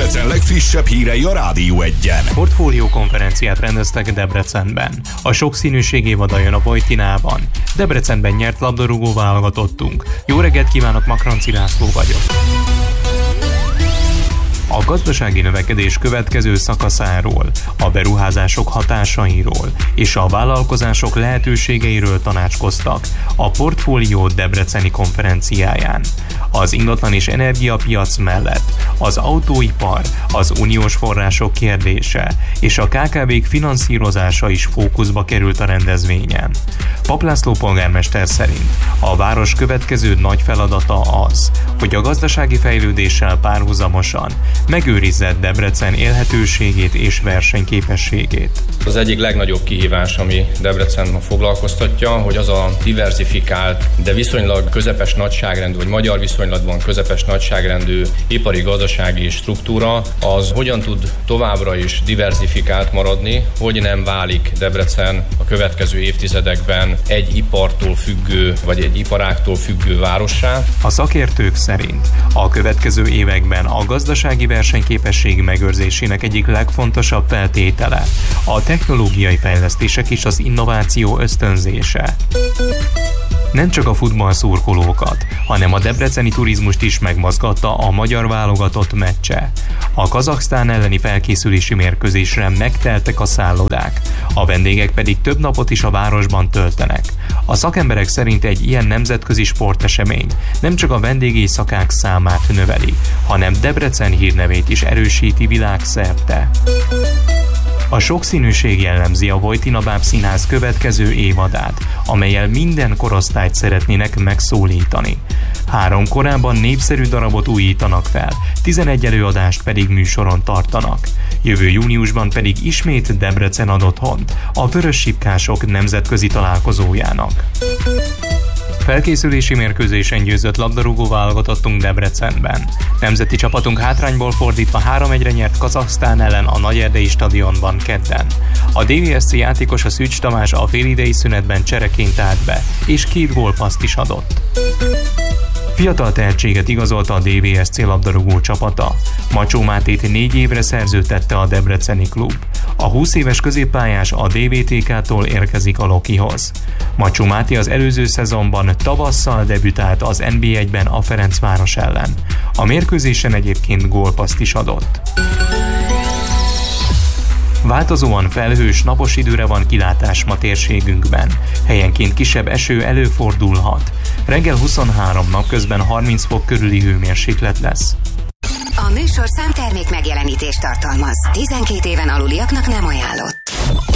Debrecen legfrissebb hírei a Rádió 1-en. Portfólió konferenciát rendeztek Debrecenben. A sokszínűség évada jön a Vojtinában. Debrecenben nyert labdarúgó válogatottunk. Jó reggelt kívánok, Makranci László vagyok. A gazdasági növekedés következő szakaszáról, a beruházások hatásairól és a vállalkozások lehetőségeiről tanácskoztak a Portfólió debreceni konferenciáján. Az ingatlan és energiapiac mellett az autóipar, az uniós források kérdése és a KKV-k finanszírozása is fókuszba került a rendezvényen. Papp László polgármester szerint a város következő nagy feladata az, hogy a gazdasági fejlődéssel párhuzamosan megőrizze Debrecen élhetőségét és versenyképességét. Az egyik legnagyobb kihívás, ami Debrecen ma foglalkoztatja, hogy az a diverzifikált, de viszonylag közepes nagyságrendű, vagy magyar viszonylatban közepes nagyságrendű ipari gazdasági struktúra, az hogyan tud továbbra is diverzifikált maradni, hogy nem válik Debrecen a következő évtizedekben egy ipartól függő, vagy egy iparágtól függő várossá. A szakértők szerint a következő években a gazdasági versenyképesség megőrzésének egyik legfontosabb feltétele a technológiai fejlesztések és az innováció ösztönzése. Nem csak a futballszurkolókat, hanem a debreceni turizmust is megmozgatta a magyar válogatott meccse. A Kazaksztán elleni felkészülési mérkőzésre megteltek a szállodák, a vendégek pedig több napot is a városban töltenek. A szakemberek szerint egy ilyen nemzetközi sportesemény nem csak a vendégéjszakák számát növeli, hanem Debrecen hírnevét is erősíti világszerte. A sokszínűség jellemzi a Vojtina Bábszínház következő évadát, amellyel minden korosztályt szeretnének megszólítani. 3 korábban népszerű darabot újítanak fel, 11 előadást pedig műsoron tartanak. Jövő júniusban pedig ismét Debrecen ad otthont a Vörös Sipkások nemzetközi találkozójának. Felkészülési mérkőzésen győzött labdarúgó válogatottunk Debrecenben. Nemzeti csapatunk hátrányból fordítva 3-1-re nyert Kazaksztán ellen a Nagyerdei stadionban kedden. A DVSC játékosa Szűcs Tamás a félidei szünetben csereként állt be, és 2 gólpasszt is adott. Fiatal tehetséget igazolta a DVSC labdarúgó csapata. Macsó Mátét 4 évre szerződtette a debreceni klub. A 20 éves középpályás a DVTK-tól érkezik a Lokihoz. Macsó Máté az előző szezonban tavasszal debütált az NB1-ben a Ferencváros ellen. A mérkőzésen egyébként gólpasszt is adott. Változóan felhős, napos időre van kilátás ma térségünkben. Helyenként kisebb eső előfordulhat. Reggel 23, napközben 30 fok körüli hőmérséklet lesz. A műsorszám termék megjelenítést tartalmaz. 12 éven aluliaknak nem ajánlott.